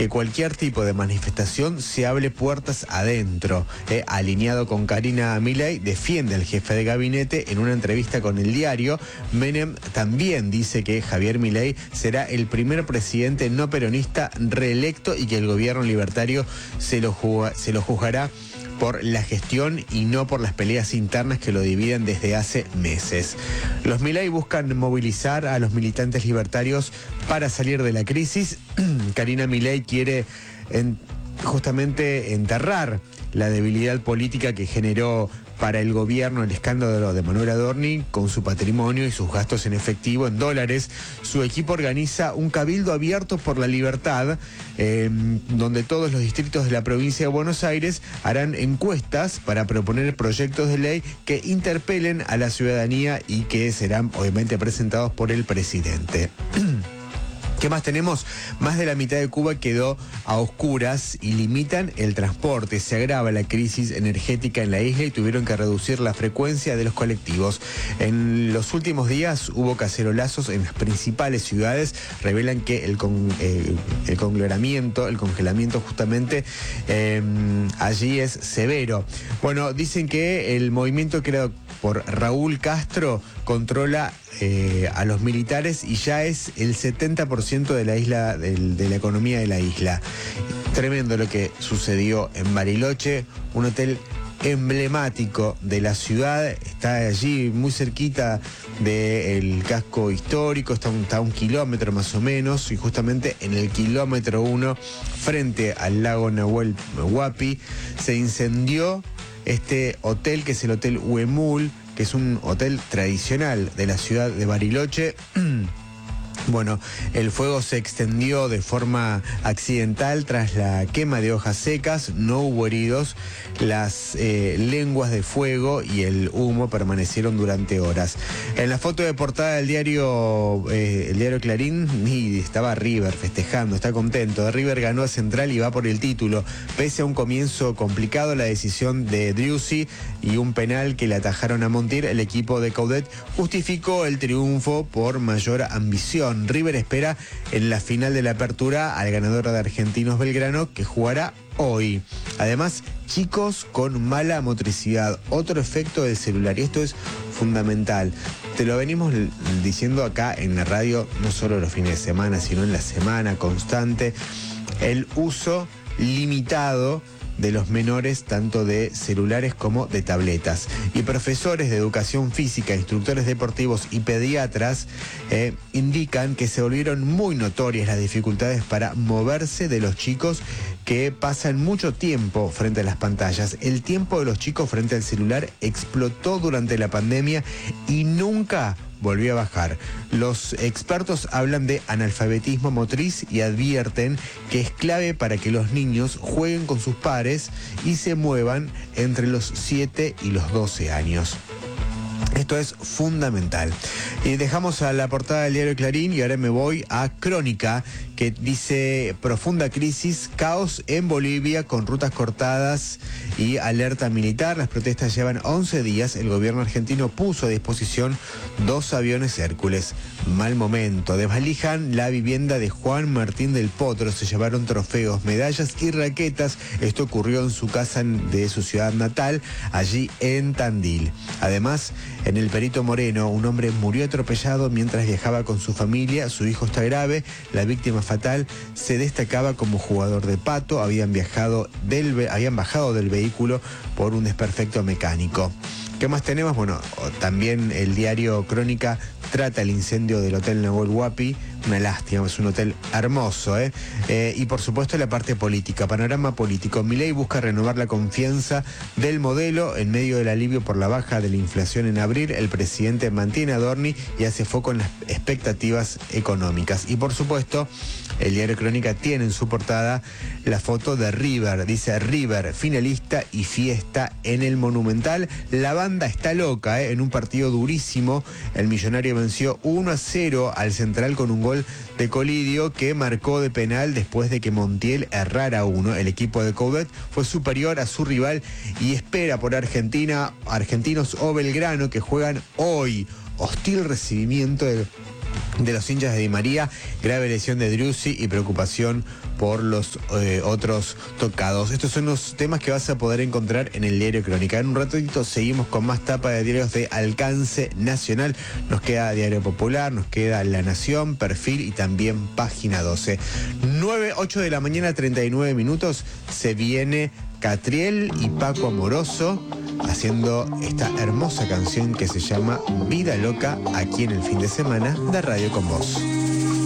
que cualquier tipo de manifestación se hable puertas adentro. Alineado con Karina Milei, defiende al jefe de gabinete en una entrevista con El Diario. Menem también dice que Javier Milei será el primer presidente no peronista reelecto y que el gobierno libertario se lo juzgará por la gestión y no por las peleas internas que lo dividen desde hace meses. Los Milei buscan movilizar a los militantes libertarios para salir de la crisis. Karina Milei quiere justamente enterrar la debilidad política que generó para el gobierno el escándalo de Manuel Adorni con su patrimonio y sus gastos en efectivo en dólares. Su equipo organiza un cabildo abierto por la libertad, donde todos los distritos de la provincia de Buenos Aires harán encuestas para proponer proyectos de ley que interpelen a la ciudadanía y que serán obviamente presentados por el presidente. ¿Qué más tenemos? Más de la mitad de Cuba quedó a oscuras y limitan el transporte. Se agrava la crisis energética en la isla y tuvieron que reducir la frecuencia de los colectivos. En los últimos días hubo cacerolazos en las principales ciudades. Revelan que el congelamiento justamente allí es severo. Bueno, dicen que el movimiento creado por Raúl Castro controla a los militares y ya es el 70% de la isla, de la economía de la isla. Tremendo lo que sucedió en Bariloche, un hotel emblemático de la ciudad, está allí muy cerquita del casco histórico, está a un kilómetro más o menos, y justamente en el kilómetro 1, frente al lago Nahuel Huapi, se incendió este hotel, que es el Hotel Huemul, que es un hotel tradicional de la ciudad de Bariloche. Bueno, el fuego se extendió de forma accidental tras la quema de hojas secas, no hubo heridos, las lenguas de fuego y el humo permanecieron durante horas. En la foto de portada del diario Clarín, estaba River festejando, está contento. River ganó a Central y va por el título. Pese a un comienzo complicado, la decisión de Driussi y un penal que le atajaron a Montiel, el equipo de Coudet justificó el triunfo por mayor ambición. River espera en la final de la apertura al ganador de Argentinos Belgrano, que jugará hoy. Además, chicos con mala motricidad, otro efecto del celular, y esto es fundamental. Te lo venimos diciendo acá en la radio, no solo los fines de semana, sino en la semana constante. El uso limitado de los menores, tanto de celulares como de tabletas. Y profesores de educación física, instructores deportivos y pediatras indican que se volvieron muy notorias las dificultades para moverse de los chicos que pasan mucho tiempo frente a las pantallas. El tiempo de los chicos frente al celular explotó durante la pandemia y nunca volvió a bajar. Los expertos hablan de analfabetismo motriz y advierten que es clave para que los niños jueguen con sus pares y se muevan entre los 7 y los 12 años. Esto es fundamental. Y dejamos a la portada del diario Clarín y ahora me voy a Crónica, que dice: profunda crisis, caos en Bolivia con rutas cortadas y alerta militar. Las protestas llevan 11 días. El gobierno argentino puso a disposición 2 aviones Hércules. Mal momento. Desvalijan la vivienda de Juan Martín del Potro. Se llevaron trofeos, medallas y raquetas. Esto ocurrió en su casa de su ciudad natal, allí en Tandil. Además, en el Perito Moreno, un hombre murió atropellado mientras viajaba con su familia. Su hijo está grave. La víctima fatal se destacaba como jugador de pato. Habían bajado del vehículo por un desperfecto mecánico. ¿Qué más tenemos? Bueno, también el diario Crónica trata el incendio del Hotel Nahuel Huapi. Una lástima, es un hotel hermoso, y por supuesto la parte política, panorama político. Milei busca renovar la confianza del modelo en medio del alivio por la baja de la inflación en abril. El presidente mantiene a Adorni y hace foco en las expectativas económicas. Y por supuesto, el diario Crónica tiene en su portada la foto de River. Dice: River, finalista y fiesta en el Monumental. La banda está loca, en un partido durísimo. El Millonario venció 1-0 al Central con un gol de Colidio, que marcó de penal después de que Montiel errara uno. El equipo de Coudet fue superior a su rival y espera por Argentinos o Belgrano, que juegan hoy. Hostil recibimiento de los hinchas de Di María, grave lesión de Driussi y preocupación por los otros tocados. Estos son los temas que vas a poder encontrar en el diario Crónica. En un ratito seguimos con más tapas de diarios de alcance nacional. Nos queda Diario Popular, nos queda La Nación, Perfil y también Página 12. 8 de la mañana, 39 minutos. Se viene Catriel y Paco Amoroso haciendo esta hermosa canción que se llama Vida Loca, aquí en el fin de semana de Radio con Vos.